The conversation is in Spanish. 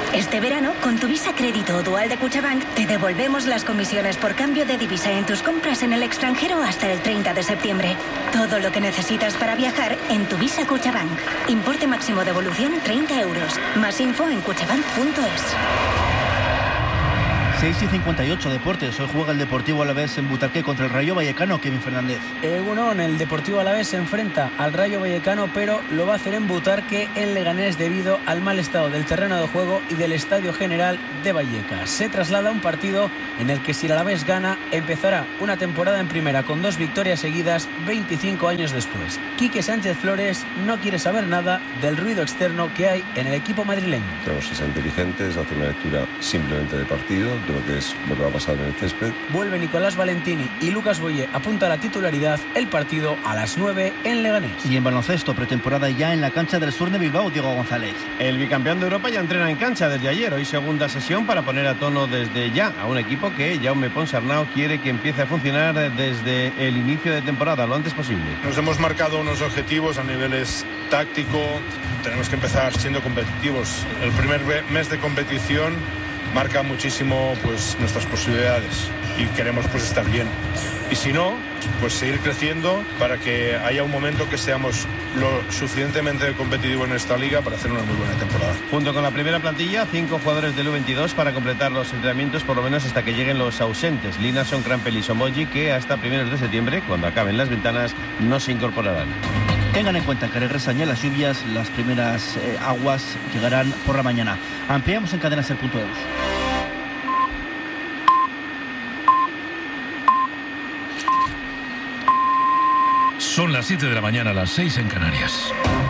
Este verano, con tu Visa Crédito o Dual de Cuchabank, te devolvemos las comisiones por cambio de divisa en tus compras en el extranjero hasta el 30 de septiembre. Todo lo que necesitas para viajar en tu Visa Cuchabank. Importe máximo de devolución 30 euros. Más info en cuchabank.es. 6:58 Deportes. Hoy juega el Deportivo Alavés en Butarque contra el Rayo Vallecano. Kevin Fernández. Egunon, el Deportivo Alavés se enfrenta al Rayo Vallecano, pero lo va a hacer en Butarque, en Leganés, debido al mal estado del terreno de juego y del Estadio General de Vallecas. Se traslada a un partido en el que, si el Alavés gana, empezará una temporada en primera con 2 victorias seguidas 25 años después. Quique Sánchez Flores no quiere saber nada del ruido externo que hay en el equipo madrileño. Tenemos que ser inteligentes, hacer una lectura simplemente de partido, de lo que va a pasar en el césped. Vuelve Nicolás Valentini y Lucas Boye apunta a la titularidad. El partido a las 9 en Leganés. Y en baloncesto, pretemporada ya en la cancha del Sur de Bilbao, Diego González. El bicampeón de Europa ya entrena en cancha desde ayer. Hoy segunda sesión para poner a tono desde ya a un equipo que Jaume Ponsarnau quiere que empiece a funcionar desde el inicio de temporada, lo antes posible. Nos hemos marcado unos objetivos a niveles táctico. Tenemos que empezar siendo competitivos. El primer mes de competición marca muchísimo pues nuestras posibilidades y queremos pues estar bien, y si no, pues seguir creciendo para que haya un momento que seamos lo suficientemente competitivos en esta liga para hacer una muy buena temporada. Junto con la primera plantilla, 5 jugadores del U22 para completar los entrenamientos por lo menos hasta que lleguen los ausentes, Linason, Crampel y Somoji, que hasta primeros de septiembre, cuando acaben las ventanas, no se incorporarán. Tengan en cuenta que regresan ya las lluvias, las primeras aguas llegarán por la mañana. Ampliamos en cadenaser.eus. Son las 7 de la mañana, las 6 en Canarias.